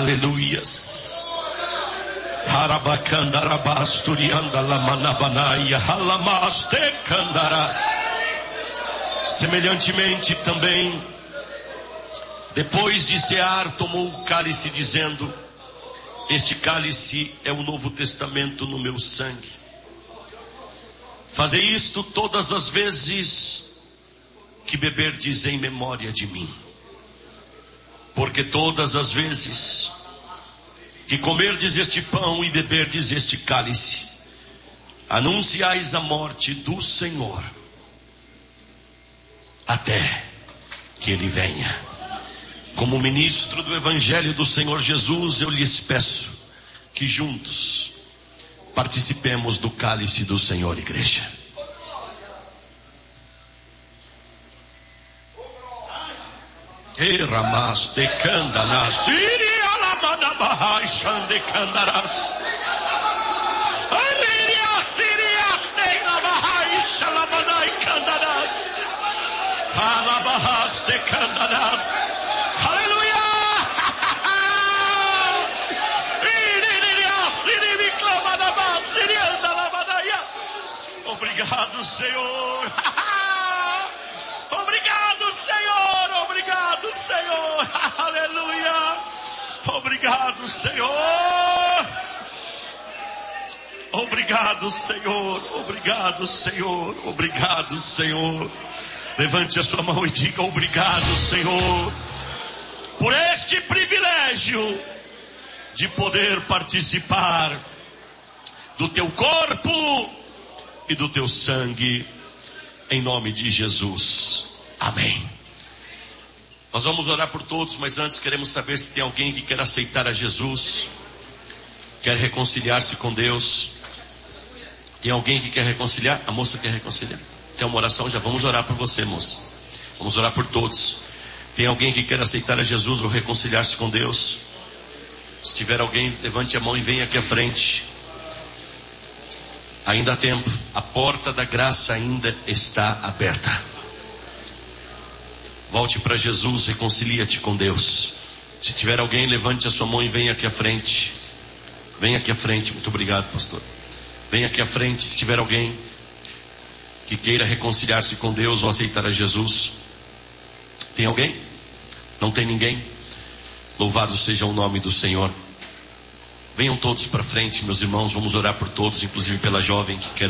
Aleluias. Semelhantemente também, depois de cear, tomou o cálice, dizendo: este cálice é o Novo Testamento no meu sangue. Fazei isto todas as vezes que beberdes em memória de mim. Porque todas as vezes que comerdes este pão e beberdes este cálice, anunciais a morte do Senhor, até que Ele venha. Como ministro do Evangelho do Senhor Jesus, eu lhes peço que juntos participemos do cálice do Senhor, igreja. Ramaste candanas, Siria lamana bahai shande candaras, Ariria Siria stena bahai shalamanai candaras, Alabahaste candaras, Aleluia! Iriria Siri clama na base, Sirianda lamanaia. Obrigado, Senhor. Obrigado, Senhor, obrigado, Senhor, aleluia, obrigado, Senhor, obrigado, Senhor, obrigado, Senhor, obrigado, Senhor. Levante a sua mão e diga: obrigado, Senhor, por este privilégio de poder participar do teu corpo e do teu sangue, em nome de Jesus. Amém. Nós vamos orar por todos, mas antes queremos saber se tem alguém que quer aceitar a Jesus, quer reconciliar-se com Deus. Tem alguém que quer reconciliar? A moça quer reconciliar. Tem uma oração, já vamos orar por você, moça. Vamos orar por todos. Tem alguém que quer aceitar a Jesus ou reconciliar-se com Deus? Se tiver alguém, levante a mão e venha aqui à frente. Ainda há tempo. A porta da graça ainda está aberta. Volte para Jesus, reconcilia-te com Deus. Se tiver alguém, levante a sua mão e venha aqui à frente. Venha aqui à frente. Muito obrigado, pastor. Venha aqui à frente. Se tiver alguém que queira reconciliar-se com Deus ou aceitar a Jesus. Tem alguém? Não tem ninguém? Louvado seja o nome do Senhor. Venham todos para frente, meus irmãos. Vamos orar por todos, inclusive pela jovem que quer